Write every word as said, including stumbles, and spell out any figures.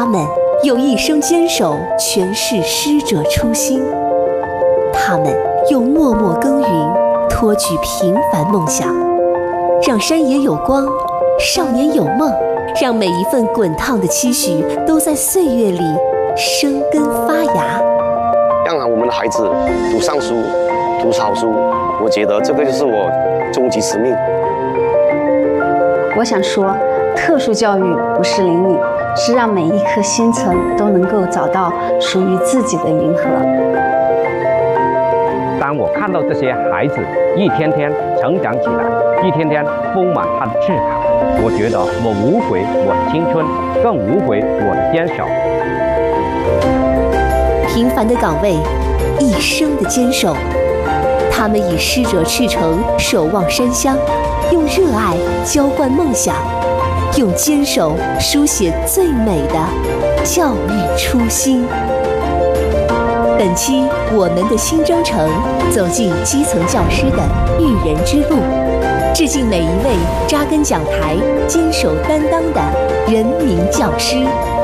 他们用一生坚守诠释师者初心，他们用默默耕耘托举平凡梦想，让山野有光，少年有梦，让每一份滚烫的期许都在岁月里生根发芽。 让我们的孩子读上书，读好书，我觉得这个就是我终极使命。 我想说，特殊教育不是灵敏，是让每一颗星辰都能够找到属于自己的银河。 当我看到这些孩子一天天成长起来，一天天丰满他的翅膀，我觉得我无悔我的青春，更无悔我的坚守。 平凡的岗位，一生的坚守，他们以师者赤诚守望山乡，用热爱浇灌梦想，用坚守书写最美的教育初心。本期我们的新征程走进基层教师的育人之路，致敬每一位扎根讲台、坚守担当的人民教师。